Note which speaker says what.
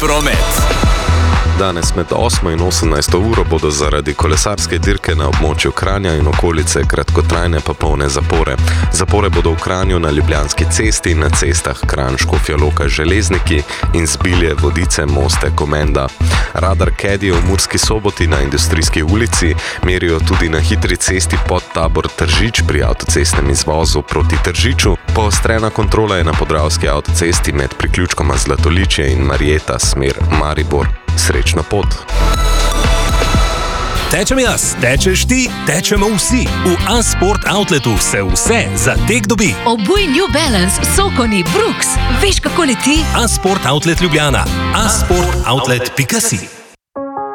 Speaker 1: promet.
Speaker 2: Danes med 8 in 18 uro bodo zaradi kolesarske dirke na območju Kranja in okolice kratkotrajne pa polne zapore. Zapore bodo v Kranju na Ljubljanski cesti, na cestah Kranj-Škofja Loka Železniki in Zbilje, Vodice, Moste, Komenda. Radar Kedijo v Murski Soboti na Industrijski ulici merijo tudi na hitri cesti Podtabor Tržič pri avtocestnem izvozu proti Tržiču. Poostrena kontrola je na Podravski avtocesti med priključkoma Zlatoličje in Marjeta smer Maribor. Srečno pot!
Speaker 1: Tečem jaz, tečeš ti, tečemo vsi. V A-Sport Outletu se vse za tek dobi.
Speaker 3: Obuj New Balance, Sokoni, Brooks. Veš, kako leti?
Speaker 1: A-Sport Outlet Ljubljana. asportoutlet.si